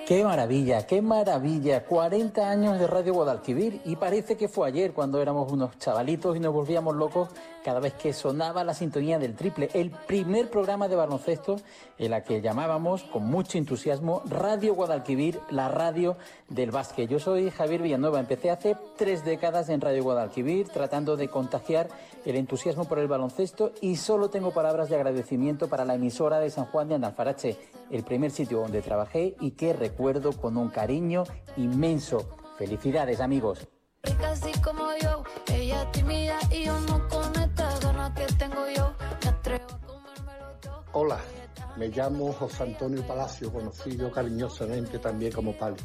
Qué maravilla, 40 años de Radio Guadalquivir y parece que fue ayer cuando éramos unos chavalitos y nos volvíamos locos cada vez que sonaba la sintonía del Triple, el primer programa de baloncesto en la que llamábamos con mucho entusiasmo Radio Guadalquivir, la radio del básquet. Yo soy Javier Villanueva, empecé hace 3 décadas en Radio Guadalquivir tratando de contagiar el entusiasmo por el baloncesto y solo tengo palabras de agradecimiento para la emisora de San Juan de Andalfarache, el primer sitio donde trabajé y que recuerdo con un cariño inmenso. Felicidades, amigos. Así como yo, ella tímida y yo no con esta gana que tengo yo, me atrevo a comérmelo todo. Hola, me llamo José Antonio Palacio, conocido cariñosamente también como Pali.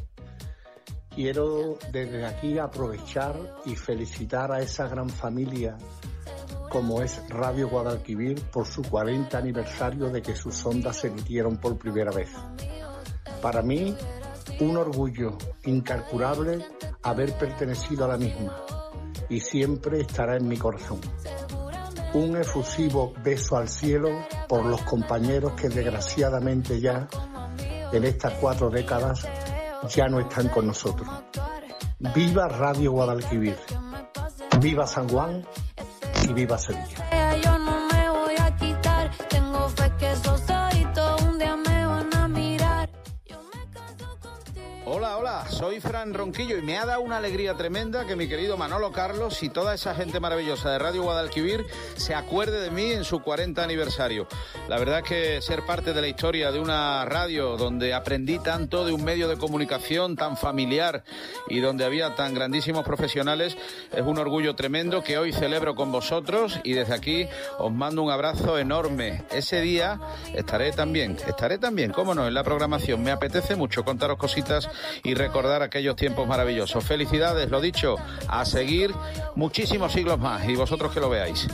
Quiero desde aquí aprovechar y felicitar a esa gran familia como es Radio Guadalquivir por su 40 aniversario de que sus ondas se emitieron por primera vez. Para mí, un orgullo incalculable haber pertenecido a la misma y siempre estará en mi corazón. Un efusivo beso al cielo por los compañeros que desgraciadamente ya en estas 4 décadas ya no están con nosotros. ¡Viva Radio Guadalquivir! ¡Viva San Juan! Y viva Sevilla. Yo no me voy a quitar, tengo fe que esos ojitos un día me van a mirar. Yo me caso contigo. Hola, soy Fran Ronquillo y me ha dado una alegría tremenda que mi querido Manolo Carlos y toda esa gente maravillosa de Radio Guadalquivir se acuerde de mí en su 40 aniversario. La verdad es que ser parte de la historia de una radio donde aprendí tanto, de un medio de comunicación tan familiar y donde había tan grandísimos profesionales, es un orgullo tremendo que hoy celebro con vosotros y desde aquí os mando un abrazo enorme. Ese día estaré también, cómo no, en la programación. Me apetece mucho contaros cositas y recordar aquellos tiempos maravillosos. Felicidades, lo dicho, a seguir muchísimos siglos más y vosotros que lo veáis.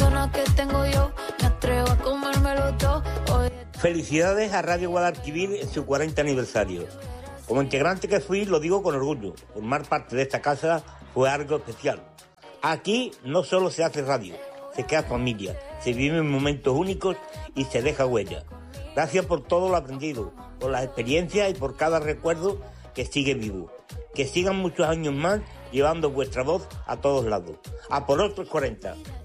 Felicidades a Radio Guadalquivir en su 40 aniversario. Como integrante que fui, lo digo con orgullo. Formar parte de esta casa fue algo especial. Aquí no solo se hace radio, se crea familia, se viven momentos únicos y se deja huella. Gracias por todo lo aprendido, por las experiencias y por cada recuerdo que sigue vivo. Que sigan muchos años más llevando vuestra voz a todos lados. A por otros 40.